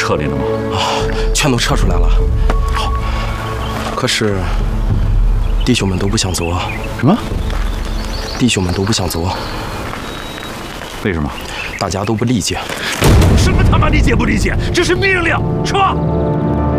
车里了吗？ 啊，全都撤出来了。好，可是弟兄们都不想走啊。 什么？ 弟兄们都不想走啊？ 为什么？ 大家都不理解。 什么他妈理解不理解？这是命令，撤！